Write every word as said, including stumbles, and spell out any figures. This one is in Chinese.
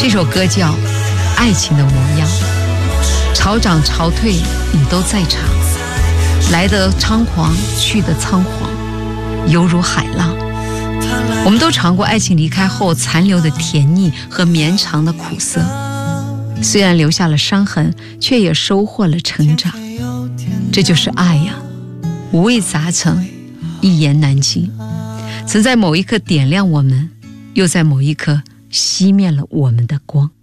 这首歌叫《爱情的模样》，潮涨潮退你都在场，来得猖狂，去得仓皇，犹如海浪。我们都尝过爱情离开后残留的甜腻和绵长的苦涩，虽然留下了伤痕，却也收获了成长。这就是爱呀，五味杂陈，一言难尽，曾在某一刻点亮我们，又在某一刻熄灭了我们的光。